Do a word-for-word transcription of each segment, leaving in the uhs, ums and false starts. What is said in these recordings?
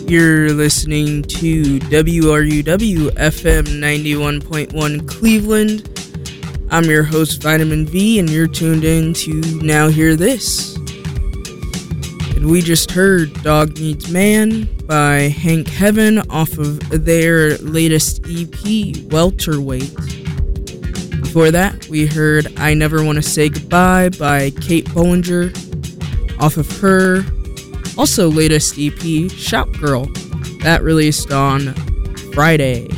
You're listening to W R U W F M ninety-one point one Cleveland. I'm your host, Vitamin V, and you're tuned in to Now Hear This. And we just heard Dog Needs Man by Hank Heaven off of their latest E P, Welterweight. Before that, we heard I Never Want to Say Goodbye by Kate Bollinger off of her also latest E P, Shop Girl. That released on Friday.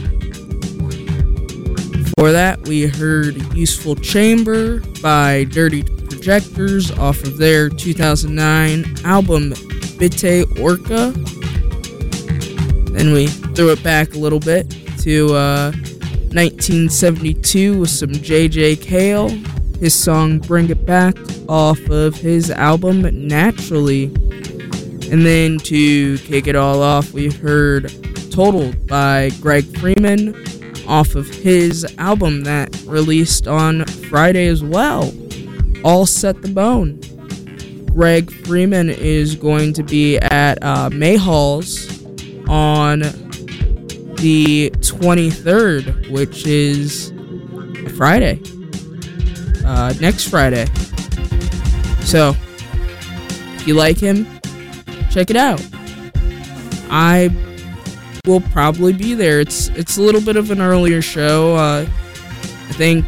Before that, we heard Useful Chamber by Dirty Projectors off of their two thousand nine album Bitte Orca. Then we threw it back a little bit to uh, nineteen seventy-two with some J J Cale, his song Bring It Back off of his album Naturally. And then to kick it all off, we heard Totaled by Greg Freeman off of his album that released on Friday as well, All Set the Bone. Greg Freeman is going to be at uh, Mayhall's on the twenty-third, which is Friday, uh, next Friday. So, if you like him, check it out. I will probably be there. It's it's a little bit of an earlier show. Uh, I think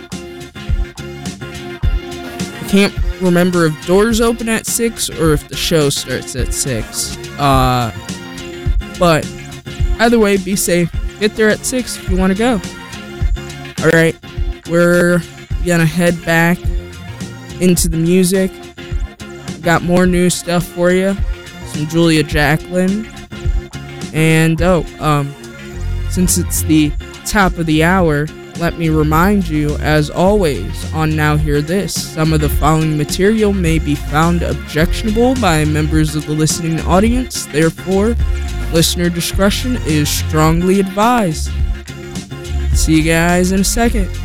I can't remember if doors open at six or if the show starts at six. Uh, but either way, be safe. Get there at six if you want to go. All right, we're gonna head back into the music. Got more new stuff for you. Some Julia Jacklin. And, oh, um, since it's the top of the hour, let me remind you, as always, on Now Hear This, some of the following material may be found objectionable by members of the listening audience. Therefore, listener discretion is strongly advised. See you guys in a second.